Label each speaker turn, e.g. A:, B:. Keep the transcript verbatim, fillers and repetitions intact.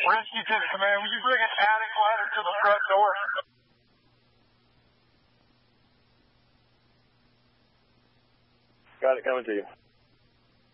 A: Rescue to the command. Will you bring an attic ladder to the front door?
B: Got it, coming to you.